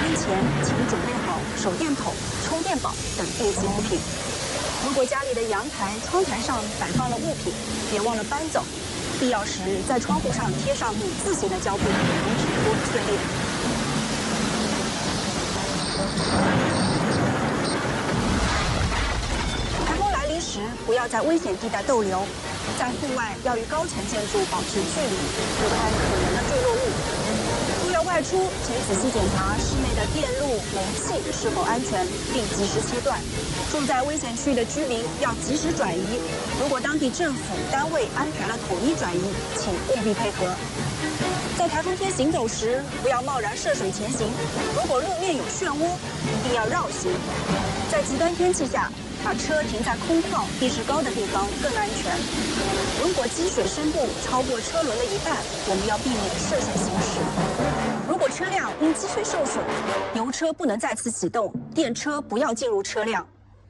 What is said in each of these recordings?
前，请准备好手电筒、充电宝等应急物品。如果家里的阳台、窗台上摆放了物品，别忘了搬走。必要时，在窗户上贴上米字形的胶布，防止玻璃碎裂。台风来临时，不要在危险地带逗留，在户外要与高层建筑保持距离，避开可能的坠落物。若要外出，请仔细检查室内的电路、煤气是否安全，并及时切断。住在危险区的居民要及时转移。如果当地政府单位安排了统一转移，请务必配合。在台风天行走时，不要贸然涉水前行。如果路面有漩涡，一定要绕行。在极端天气下，把车停在空旷、地势高的地方更安全。如果积水深度超过车轮的一半，我们要避免涉水行驶。如果车辆因积水受损，油车不能再次启动，电车不要进入车辆。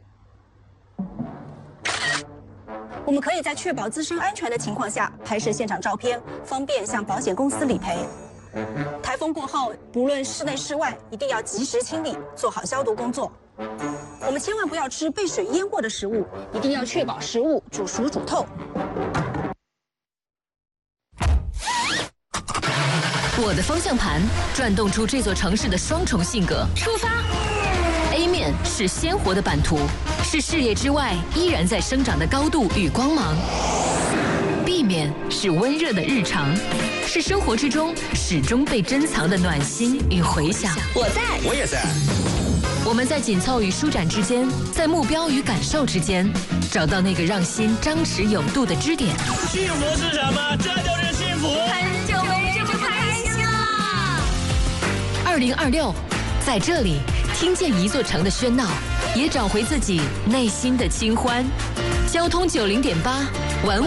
我们可以在确保自身安全的情况下拍摄现场照片，方便向保险公司理赔。台风过后，不论室内室外，一定要及时清理，做好消毒工作。我们千万不要吃被水淹过的食物，一定要确保食物煮熟煮透。 我的方向盘转动出这座城市的双重性格。出发 ！A 面是鲜活的版图，是事业之外依然在生长的高度与光芒。B 面是温热的日常，是生活之中始终被珍藏的暖心与回响。 我在， 我也在。 我们在紧凑与舒展之间，在目标与感受之间，找到那个让心张弛有度的支点。 幸福是什么？这就是幸福。 很久没这么开心了。 2026，在这里听见一座城的喧闹，也找回自己内心的清欢。交通90.8，玩。